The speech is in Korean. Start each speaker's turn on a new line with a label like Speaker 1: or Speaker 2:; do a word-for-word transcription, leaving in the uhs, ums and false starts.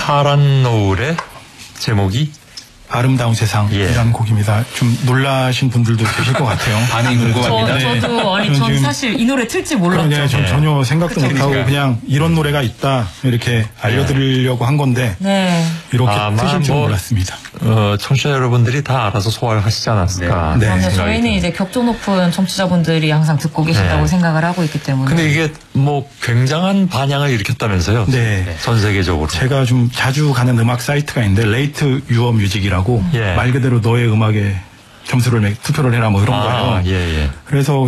Speaker 1: 파란 노을의 제목이
Speaker 2: 아름다운 세상이라는
Speaker 1: 예.
Speaker 2: 곡입니다. 좀 놀라신 분들도 계실 것 같아요.
Speaker 3: 반응이 궁금합니다.
Speaker 4: 저, 저도 아니
Speaker 2: 저는
Speaker 4: 전
Speaker 2: 지금-
Speaker 4: 사실 이 노래 틀지 몰랐죠.
Speaker 2: 네, 전
Speaker 1: 예.
Speaker 2: 전혀 생각도
Speaker 4: 그쵸,
Speaker 2: 못하고
Speaker 3: 그러니까.
Speaker 2: 그냥 이런 노래가 있다 이렇게 알려드리려고 한 건데
Speaker 4: 네.
Speaker 2: 이렇게
Speaker 1: 아마
Speaker 2: 트실 줄
Speaker 1: 뭐-
Speaker 2: 몰랐습니다.
Speaker 1: 어, 청취자 여러분들이 다 알아서 소화를 하시지 않았을까.
Speaker 2: 네.
Speaker 4: 그러면
Speaker 1: 생각이
Speaker 4: 저희는
Speaker 1: 듭니다.
Speaker 4: 이제 격조 높은 청취자분들이 항상 듣고 계신다고
Speaker 1: 네.
Speaker 4: 생각을 하고 있기 때문에.
Speaker 1: 근데 이게 뭐 굉장한 반향을 일으켰다면서요.
Speaker 2: 네.
Speaker 1: 전 세계적으로.
Speaker 2: 제가 좀 자주 가는 음악 사이트가 있는데 레이트 유어 뮤직이라고
Speaker 1: 예.
Speaker 2: 말 그대로 너의 음악에 점수를 매- 투표를 해라 뭐 이런
Speaker 1: 아,
Speaker 2: 거예요.
Speaker 1: 예, 예.
Speaker 2: 그래서